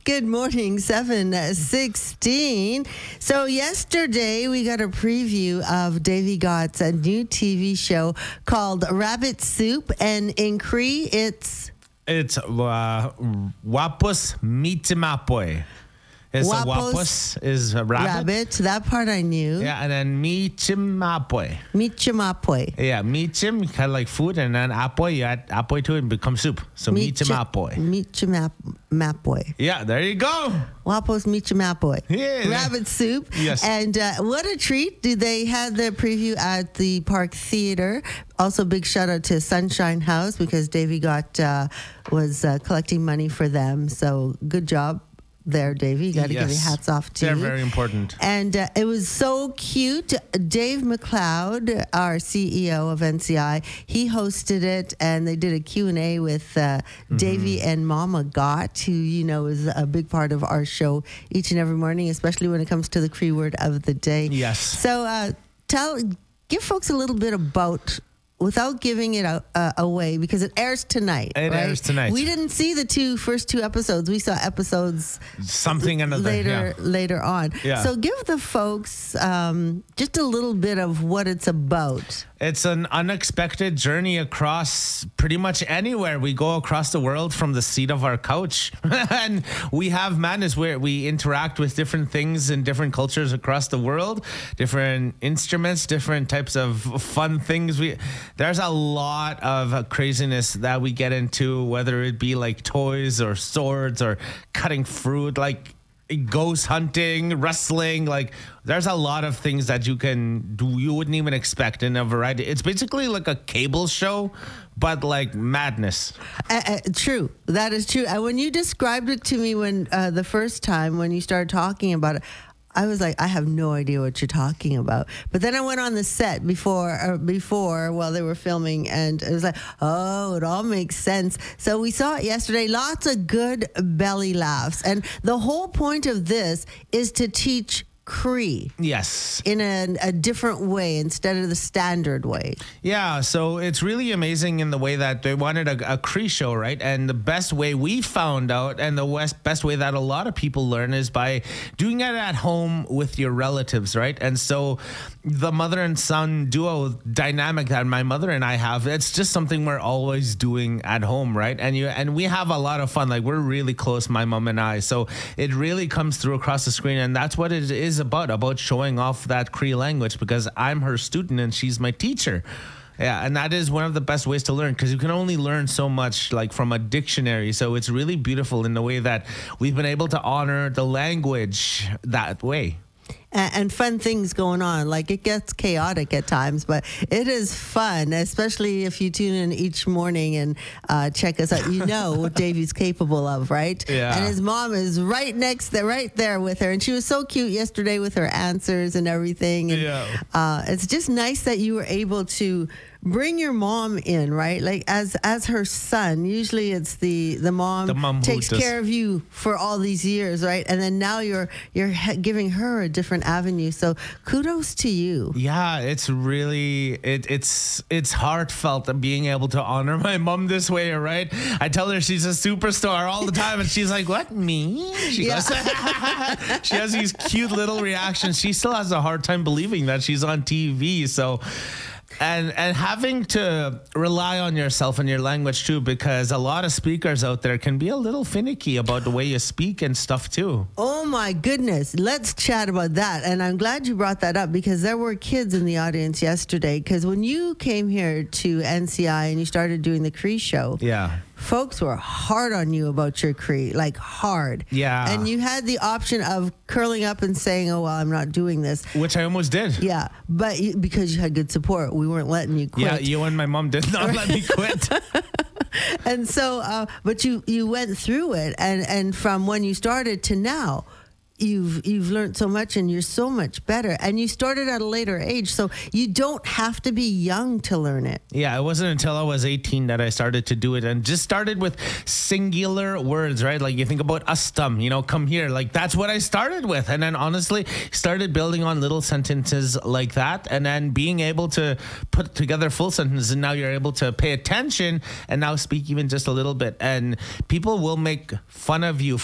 Good morning, 7:16. So yesterday we got a preview of Davy Gott's new TV show called Rabbit Soup, and in Cree it's Wapus Michimapoy. Wapus is a rabbit. That part I knew. Yeah, and then Michimapoy. Michimapoy. Yeah, Michim, kind of like food, and then apoy, you add apoy to it and becomes soup. So Michimapoy. Michimapoy. Yeah, there you go. Wapos Michimapoy. Yeah. Rabbit soup. Yes. And what a treat. They had the preview at the Park Theater. Also, big shout out to Sunshine House because Davy Gott was collecting money for them. So good job there, Davey. You got to give your hats off to They're you. very important. And it was so cute. Dave McLeod, our CEO of NCI, he hosted it, and they did a Q&A with Davey and Mama Gott, who, is a big part of our show each and every morning, especially when it comes to the Cree word of the day. Yes. So give folks a little bit about, without giving it away, because it airs tonight. It airs tonight. We didn't see the first two episodes. We saw episodes later on. Yeah. So give the folks just a little bit of what it's about. It's an unexpected journey across pretty much anywhere. We go across the world from the seat of our couch. And we have madness where we interact with different things in different cultures across the world, different instruments, different types of fun things. There's a lot of craziness that we get into, whether it be like toys or swords or cutting fruit, like ghost hunting, wrestling. Like there's a lot of things that you can do you wouldn't even expect in a variety. It's basically like a cable show, but like madness. True. That is true. And when you described it to me when the first time when you started talking about it, I was like, I have no idea what you're talking about. But then I went on the set before while they were filming, and it was like, oh, it all makes sense. So we saw it yesterday. Lots of good belly laughs. And the whole point of this is to teach Cree. Yes. In a different way instead of the standard way. Yeah, so it's really amazing in the way that they wanted a Cree show, right? And the best way we found out, and the best way that a lot of people learn, is by doing it at home with your relatives, right? And so the mother and son duo dynamic that my mother and I have, it's just something we're always doing at home, right? And we have a lot of fun. Like we're really close, my mom and I. So it really comes through across the screen, and that's what it is about showing off that Cree language, because I'm her student and she's my teacher. Yeah, and that is one of the best ways to learn, because you can only learn so much like from a dictionary. So it's really beautiful in the way that we've been able to honor the language that way. And fun things going on. Like it gets chaotic at times, but it is fun, especially if you tune in each morning and check us out. You know what Davey's capable of, right? Yeah. And his mom is right there with her. And she was so cute yesterday with her answers and everything. And it's just nice that you were able to bring your mom in, right? Like as her son. Usually it's the mom takes care of you for all these years, right? And then now you're giving her a different avenue. So kudos to you. Yeah, it's really it's heartfelt being able to honor my mom this way, right? I tell her she's a superstar all the time, and she's like, "What, me?" She goes, she has these cute little reactions. She still has a hard time believing that she's on TV. So. And having to rely on yourself and your language too, because a lot of speakers out there can be a little finicky about the way you speak and stuff too. Oh my goodness. Let's chat about that. And I'm glad you brought that up, because there were kids in the audience yesterday. Because when you came here to NCI and you started doing the Cree show, folks were hard on you about your Cree, like hard. Yeah. And you had the option of curling up and saying, oh, well, I'm not doing this. Which I almost did. Yeah. But because you had good support, we weren't letting you quit. Yeah, you and my mom did not let me quit. And so, but you went through it. And from when you started to now, you've learned so much, and you're so much better, and you started at a later age, so you don't have to be young to learn it. Yeah, it wasn't until I was 18 that I started to do it, and just started with singular words, right? Like you think about ustum, come here, like that's what I started with, and then honestly started building on little sentences like that, and then being able to put together full sentences, and now you're able to pay attention and now speak even just a little bit, and people will make fun of you